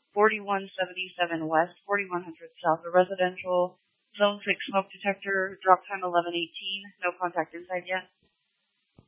4177 West, 4100 South, a residential Zone 6 smoke detector, drop time 11:18, no contact inside yet.